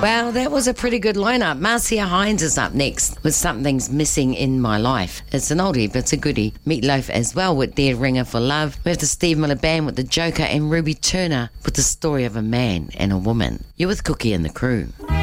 Well, that was a pretty good lineup. Marcia Hines is up next with Something's Missing in My Life. It's an oldie, but it's a goodie. Meatloaf as well with Dead Ringer for Love. We have the Steve Miller Band with The Joker and Ruby Turner with The Story of a Man and a Woman. You're with Cookie and the Crew.